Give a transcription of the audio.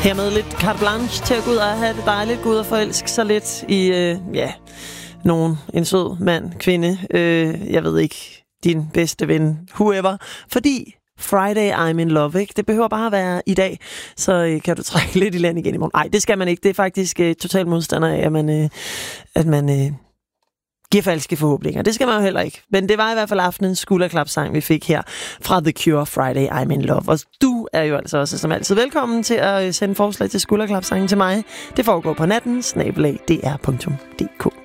Hermed lidt carte blanche til at gå ud og have det dejligt, gå ud og forelske sig lidt i, en sød mand, kvinde, jeg ved ikke, din bedste ven, whoever, fordi Friday I'm in love, ikke? Det behøver bare at være i dag, så kan du trække lidt i land igen i morgen. Nej, det skal man ikke. Det er faktisk total modstander af, at man giver falske forhåbninger. Det skal man jo heller ikke. Men det var i hvert fald aftenens skulderklapsang, vi fik her fra The Cure, Friday I'm in love. Og du er jo altså også som altid velkommen til at sende forslag til skulderklapsangen til mig. Det foregår på natten, @dr.dk.